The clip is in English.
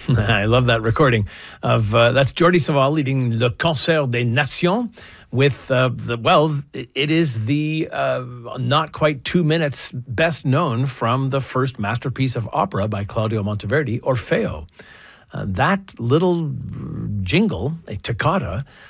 I love that recording of that's Jordi Savall leading Le Concert des Nations with it is the not quite 2 minutes best known from the first masterpiece of opera by Claudio Monteverdi, Orfeo. That little jingle, a toccata,